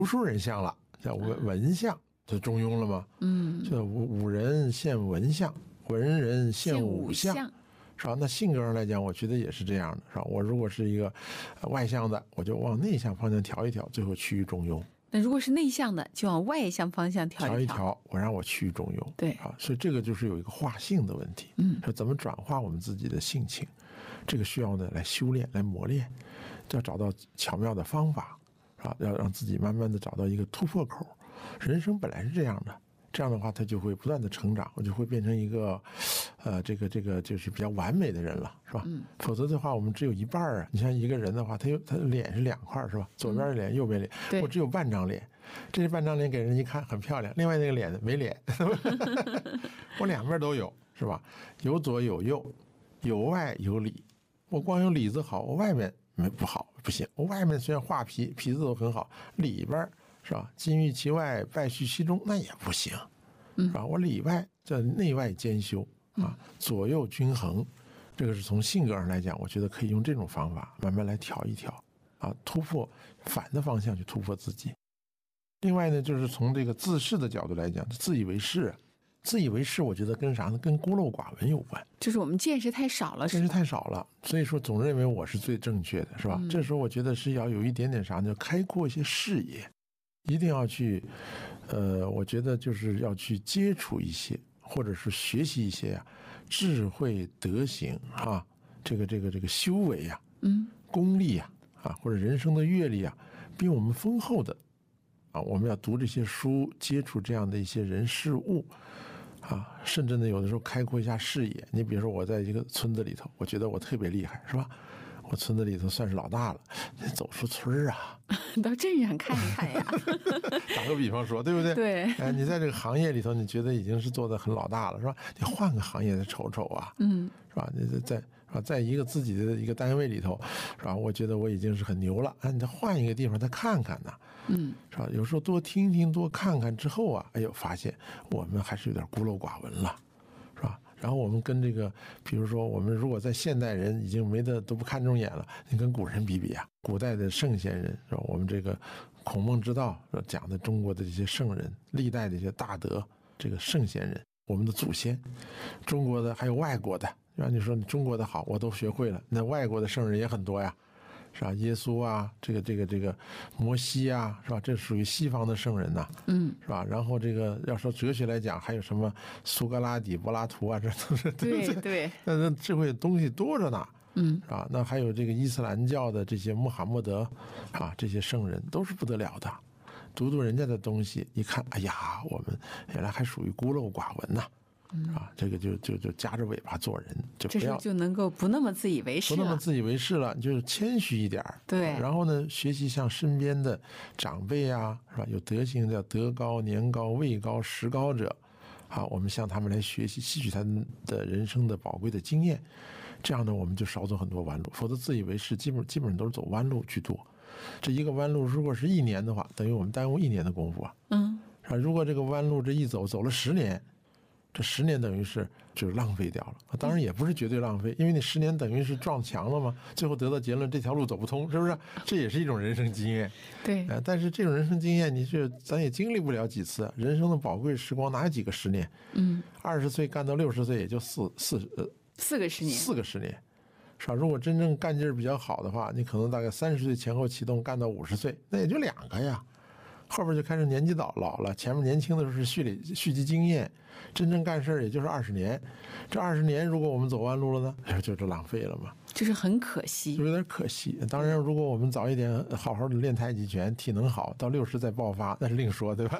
读书人相了，叫文相，就中庸了吗？就武人现文相，文人现武相，是吧？那性格上来讲，我觉得也是这样的，是吧？我如果是一个外向的，我就往内向方向调一调，最后趋于中庸。 那如果是内向的，就往外向方向调一调， 我让我趋于中庸。 对啊，所以这个就是有一个化性的问题。说怎么转化我们自己的性情，这个需要呢来修炼，来磨练，要找到巧妙的方法，啊，要让自己慢慢的找到一个突破口。人生本来是这样的，这样的话他就会不断的成长，我就会变成一个这个就是比较完美的人了，是吧？否则的话我们只有一半啊。你像一个人的话，他的脸是2块，是吧？左边的脸，右边脸，我只有半张脸，这半张脸给人一看很漂亮，另外那个脸没脸我两边都有，是吧？有左有右，有外有里。我光有里子好，我外面不好，不行。我外面虽然画皮子都很好，里边是吧？金玉其外，败絮其中，那也不行，是吧？我里外叫内外兼修啊，左右均衡。这个是从性格上来讲，我觉得可以用这种方法慢慢来调一调啊，突破反的方向去突破自己。另外呢，就是从这个自恃的角度来讲，自以为是。自以为是，我觉得跟啥呢？跟孤陋寡闻有关。 就是我们见识太少了， 见识太少了，所以说总认为我是最正确的，是吧？这时候我觉得是要有一点点啥呢？开阔一些视野，一定要去，我觉得就是要去接触一些，或者是学习一些啊，智慧德行啊，这个修为啊，功力啊，或者人生的阅历啊，比我们丰厚的。啊，我们要读这些书，接触这样的一些人事物，啊，甚至呢，有的时候开阔一下视野。你比如说，我在一个村子里头，我觉得我特别厉害，是吧？我村子里头算是老大了，走出村啊， 到镇上看一看呀。 打个比方说，对不对？ 对。 你在这个行业里头，你觉得已经是做得很老大了，是吧？你换个行业再瞅瞅啊，是吧？你在一个自己的一个单位里头，是吧？我觉得我已经是很牛了。你再换一个地方再看看呢，是吧？有时候多听听多看看之后啊，哎呦，发现我们还是有点孤陋寡闻了，是吧？然后我们跟这个，比如说我们如果在现代人已经都不看重眼了，你跟古人比比啊，古代的圣贤人，是吧？我们这个孔孟之道讲的中国的这些圣人，历代的一些大德，这个圣贤人，我们的祖先，中国的还有外国的，让你说你中国的好，我都学会了，那外国的圣人也很多呀。是吧？耶稣啊，这个摩西啊，是吧？这属于西方的圣人呐，是吧？然后这个要说哲学来讲，还有什么苏格拉底、柏拉图啊，这都是对， 那智慧的东西多着呢，是吧？那还有这个伊斯兰教的这些穆罕默德啊，这些圣人都是不得了的。读人家的东西，一看，哎呀，我们原来还属于孤陋寡闻呐。这个就夹着尾巴做人，就不要， 这时候就能够不那么自以为是了， 不那么自以为是了，就是谦虚一点。 对， 然后呢，学习像身边的长辈啊，是吧？有德行的，德高、年高、位高、识高者，好，我们向他们来学习，吸取他们的人生的宝贵的经验，这样呢，我们就少走很多弯路。否则自以为是，基本上都是走弯路居多。这一个弯路，如果是1年的话，等于我们耽误1年的功夫啊。是吧？如果这个弯路这一走了10年。这10年等于就是浪费掉了，当然也不是绝对浪费，因为你10年等于是撞墙了嘛，最后得到结论这条路走不通，是不是？这也是一种人生经验。 对， 但是这种人生经验，咱也经历不了几次，人生的宝贵时光哪有几个10年？20岁干到60岁也就4个10年，是吧？如果真正干劲儿比较好的话，你可能大概30岁前后启动，干到50岁，那也就2个呀。后边就开始年纪老了，前面年轻的时候是蓄积经验，真正干事也就是20年。这20年如果我们走弯路了呢，就是浪费了嘛， 就是很可惜， 有点可惜。当然，如果我们早一点好好的练太极拳，体能好，到60再爆发，那是另说，对吧？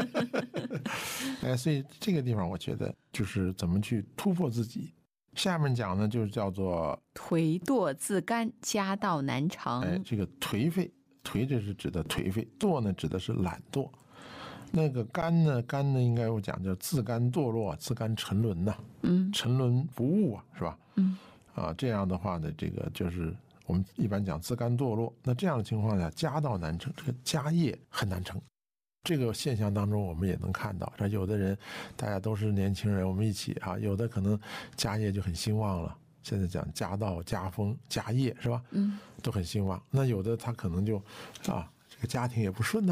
所以这个地方我觉得就是怎么去突破自己。下面讲呢，就是叫做颓惰自甘，家道难成。 这个颓废。颓这是指的颓废，惰呢指的是懒惰，那个甘呢应该我讲叫自甘堕落，自甘沉沦呐，沉沦不悟啊，是吧？这样的话呢，这个就是我们一般讲自甘堕落。那这样的情况下，家道难成，这个家业很难成。这个现象当中，我们也能看到，有的人大家都是年轻人，我们一起啊，有的可能家业就很兴旺了。现在讲家道、家风、家业是吧？都很兴旺。那有的他可能就这个家庭也不顺呐，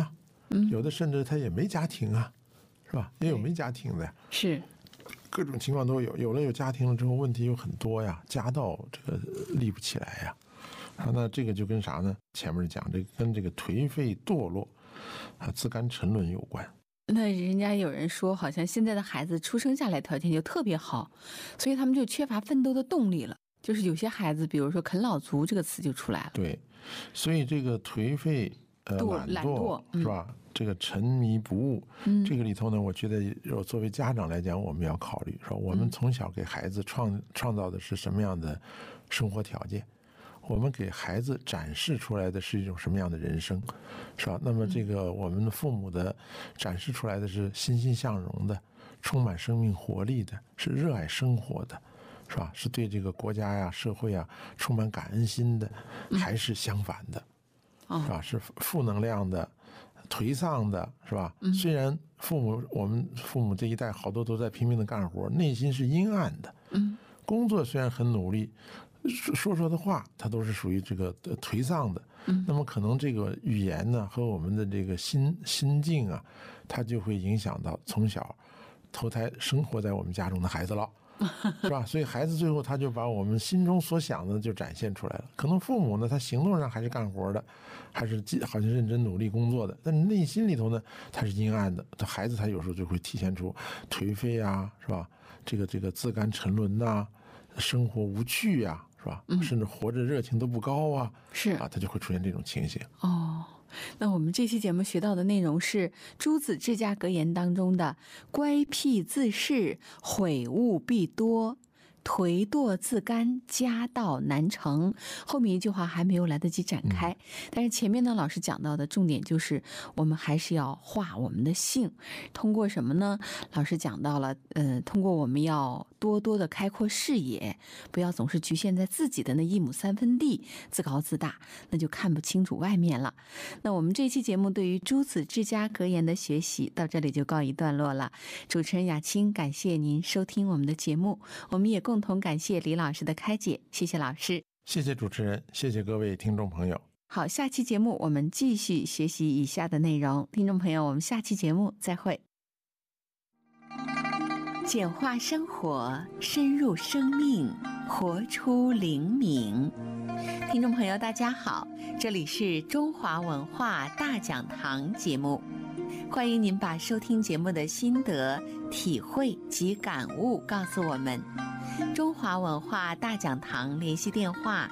有的甚至他也没家庭啊，是吧？也有没家庭的呀， 是， 各种情况都有。有了有家庭了之后，问题有很多呀，家道这个立不起来呀。那这个就跟啥呢？前面讲这跟这个颓废堕落自甘沉沦有关。 那人家有人说，好像现在的孩子出生下来条件就特别好，所以他们就缺乏奋斗的动力了。就是有些孩子，比如说啃老族这个词就出来了。 对，所以这个颓废、懒惰是吧？这个沉迷不悟，这个里头呢，我觉得作为家长来讲，我们要考虑说，我们从小给孩子创造的是什么样的生活条件？我们给孩子展示出来的是一种什么样的人生，是吧？那么这个我们的父母的展示出来的是欣欣向荣的，充满生命活力的，是热爱生活的，是吧？是对这个国家呀、社会啊充满感恩心的，还是相反的，是吧？是负能量的、颓丧的，是吧？虽然我们父母这一代好多都在拼命的干活，内心是阴暗的，工作虽然很努力。说的话，它都是属于这个颓丧的。那么可能这个语言呢和我们的这个心境啊，它就会影响到从小投胎生活在我们家中的孩子了，是吧？所以孩子最后他就把我们心中所想的就展现出来了。可能父母呢，他行动上还是干活的，还是好像认真努力工作的，但内心里头呢，他是阴暗的。他孩子他有时候就会体现出颓废啊，是吧？这个自甘沉沦呐，生活无趣呀。是吧？甚至活着热情都不高啊， 是啊，他就会出现这种情形。 哦，那我们这期节目学到的内容是朱子治家格言当中的“乖僻自恃，悔悟必多；颓惰自甘，家道难成”。后面一句话还没有来得及展开，但是前面呢，老师讲到的重点就是我们还是要化我们的性，通过什么呢？老师讲到了，通过我们要多多的开阔视野，不要总是局限在自己的那1亩3分地，自高自大，那就看不清楚外面了。那我们这期节目对于朱子治家格言的学习到这里就告一段落了。主持人雅青，感谢您收听我们的节目，我们也共同感谢李老师的开解，谢谢老师。 谢谢主持人，谢谢各位听众朋友。 好，下期节目我们继续学习以下的内容。听众朋友，我们下期节目再会。简化生活，深入生命，活出灵敏。听众朋友大家好，这里是中华文化大讲堂节目，欢迎您把收听节目的心得、体会及感悟告诉我们。中华文化大讲堂联系电话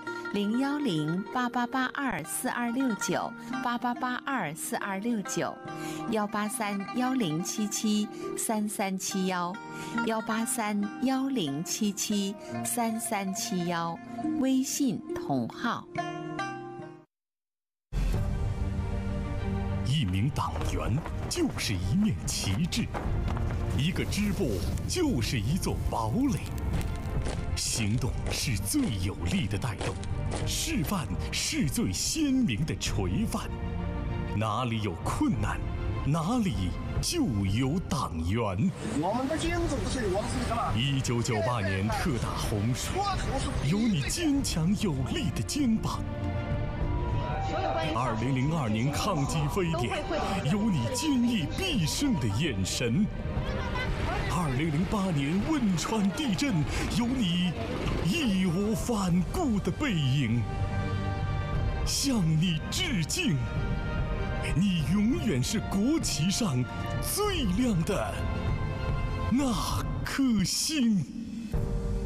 010-888-24269，888-247-3371，183-1077-3371，微信同号。 一名党员就是一面旗帜，一个支部就是一座堡垒。行动是最有力的带动，示范是最鲜明的垂范。哪里有困难，哪里就有党员。 我们的金主是我们是什么 ？1998年特大洪水，有你坚强有力的肩膀；2002年抗击非典，有你坚毅必胜的眼神；2008年汶川地震，有你义无反顾的背影。向你致敬，你永远是国旗上最亮的那颗星。